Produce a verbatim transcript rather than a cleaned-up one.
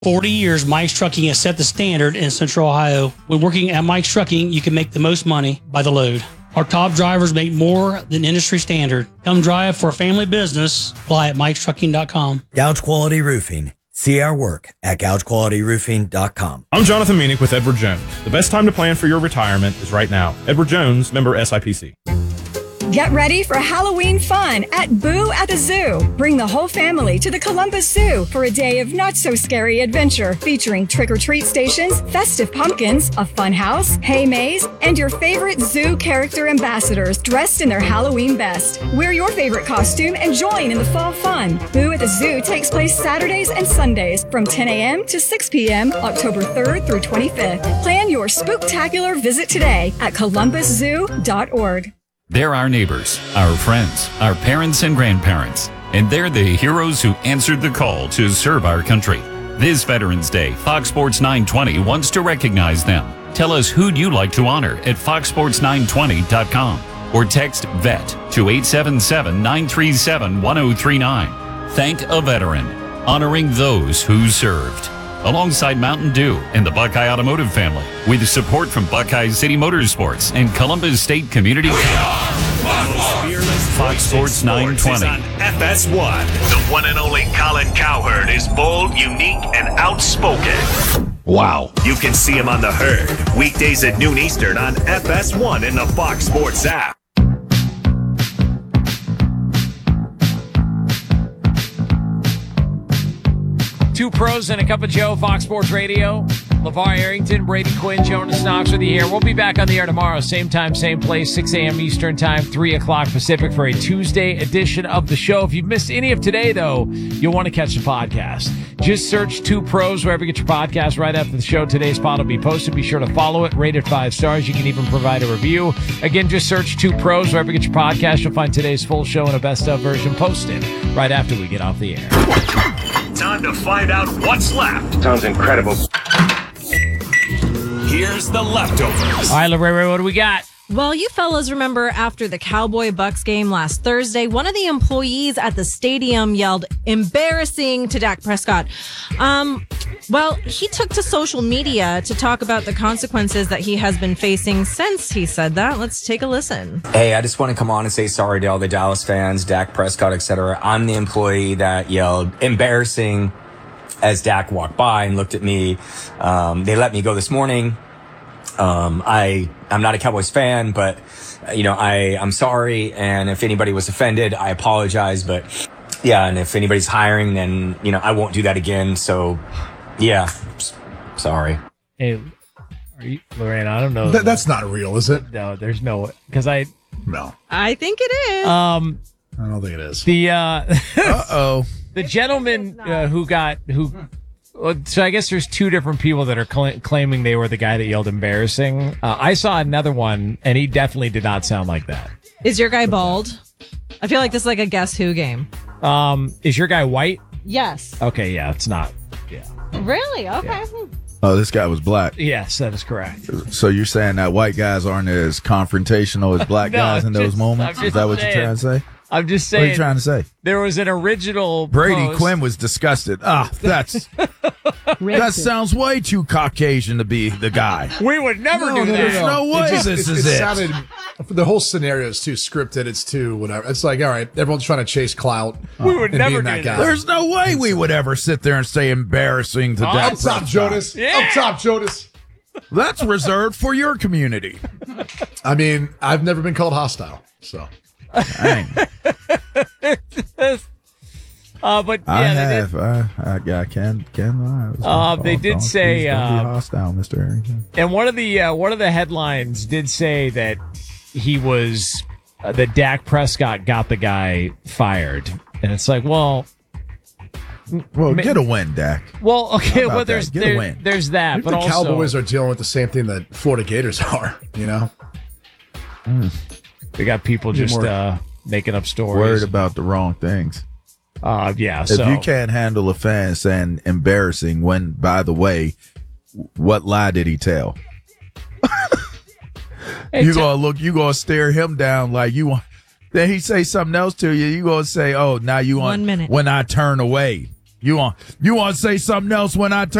forty years, Mike's Trucking has set the standard in Central Ohio. When working at Mike's Trucking, you can make the most money by the load. Our top drivers make more than industry standard. Come drive for a family business. Apply at mikes trucking dot com. Gouge Quality Roofing. See our work at gouge quality roofing dot com. I'm Jonathan Meanick with Edward Jones. The best time to plan for your retirement is right now. Edward Jones, member S I P C. Get ready for Halloween fun at Boo at the Zoo. Bring the whole family to the Columbus Zoo for a day of not-so-scary adventure featuring trick-or-treat stations, festive pumpkins, a fun house, hay maze, and your favorite zoo character ambassadors dressed in their Halloween best. Wear your favorite costume and join in the fall fun. Boo at the Zoo takes place Saturdays and Sundays from ten a.m. to six p.m. October third through twenty-fifth. Plan your spooktacular visit today at columbus zoo dot org. They're our neighbors, our friends, our parents and grandparents, and they're the heroes who answered the call to serve our country. This Veterans Day, Fox Sports nine twenty wants to recognize them. Tell us who'd you like to honor at fox sports nine twenty dot com or text VET to eight seven seven, nine three seven, one zero three nine. Thank a veteran, honoring those who served. Alongside Mountain Dew and the Buckeye Automotive family, with support from Buckeye City Motorsports and Columbus State Community College. Fox Sports nine twenty. On F S one. The one and only Colin Cowherd is bold, unique, and outspoken. Wow. You can see him on The Herd, weekdays at noon Eastern on F S one in the Fox Sports app. Two pros and a cup of Joe, Fox Sports Radio. LeVar Arrington, Brady Quinn, Jonas Knox with you here. We'll be back on the air tomorrow, same time, same place, six a.m. Eastern time, three o'clock Pacific for a Tuesday edition of the show. If you've missed any of today, though, you'll want to catch the podcast. Just search Two Pros wherever you get your podcast right after the show. Today's pod will be posted. Be sure to follow it, rate it five stars. You can even provide a review. Again, just search Two Pros wherever you get your podcast. You'll find today's full show and a best-of version posted right after we get off the air. Time to find out what's left. Sounds incredible. Here's the leftovers. All right, Lorraine, what do we got? Well, you fellas remember after the Cowboy-Bucks game last Thursday, one of the employees at the stadium yelled, "Embarrassing" to Dak Prescott. Um, well, he took to social media to talk about the consequences that he has been facing since he said that. Let's take a listen. Hey, I just want to come on and say sorry to all the Dallas fans, Dak Prescott, et cetera. I'm the employee that yelled "embarrassing" as Dak walked by and looked at me. Um, they let me go this morning. Um, I, I'm not a Cowboys fan, but, you know, I, I'm sorry. And if anybody was offended, I apologize. But yeah, and if anybody's hiring, then, you know, I won't do that again. So yeah, sorry. Hey, are you, Lorraine, I don't know. Th- that's not real, is it? No, there's no, because I, No. I think it is. um, I don't think it is. the, uh, Uh-oh. the gentleman uh, who got, who, well, so I guess there's two different people that are cl- claiming they were the guy that yelled "embarrassing." Uh, I saw another one, and he definitely did not sound like that. Is your guy bald? I feel like this is like a Guess Who game. Um, is your guy white? Yes. Okay, yeah, it's not. Yeah. Really? Okay. Oh, this guy was black. Yes, that is correct. So you're saying that white guys aren't as confrontational as black No, guys in those just- moments? I'm Is that just what saying. you're trying to say? I'm just What are saying. you trying to say? There was an original Brady post. Quinn was disgusted. Ah, that's that sounds way too Caucasian to be the guy. We would never No, do no, no, that. There's no way It just- this it, is it it. sounded, the whole scenario is too scripted. It's too whatever. It's like, all right, everyone's trying to chase clout. We would and never being do that that. guy. There's no way we would ever sit there and say embarrassing to Dak Up top, Prescott. Jonas. Yeah. Up top, Jonas. That's reserved for your community. I mean, I've never been called hostile, so. Dang. Uh, but yeah, I they have. did, I, I, I can can lie. Uh, they did Don't- say, please don't be uh, hostile, Mister Harrington. and one of the uh, one of the headlines did say that he was uh, that Dak Prescott got the guy fired, and it's like, well, Well, ma- get a win, Dak. well, okay, How about well, there's that? Get a there- win. there's that, I think but the also Cowboys are dealing with the same thing that Florida Gators are, you know? they got people just more uh, making up stories. Worried about the wrong things. Uh, yeah, If so you can't handle a fan saying embarrassing, when, by the way, what lie did he tell? Hey, You t- gonna look, you gonna stare him down like you want. Then he say something else to you. You gonna say, "Oh, now you want One minute. when I turn away." You want you want to say something else when I turn